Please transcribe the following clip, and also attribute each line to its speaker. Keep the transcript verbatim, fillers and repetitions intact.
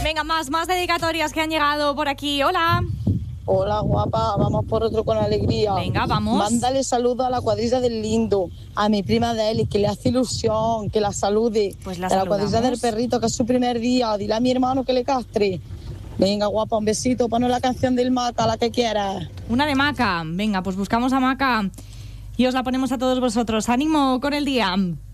Speaker 1: Venga, más, más dedicatorias que han llegado por aquí. Hola.
Speaker 2: Hola, guapa, vamos por otro con alegría.
Speaker 1: Venga, vamos.
Speaker 2: Mándale saludos a la cuadrilla del Lindo, a mi prima Deli, que le hace ilusión, que la salude.
Speaker 1: Pues la
Speaker 2: a la cuadrilla
Speaker 1: saludamos.
Speaker 2: del perrito, que es su primer día. Dile a mi hermano que le castre. Venga, guapa, un besito, ponos la canción del Maca, la que quieras.
Speaker 1: Una de Maca. Venga, pues buscamos a Maca y os la ponemos a todos vosotros. ¡Ánimo con el día!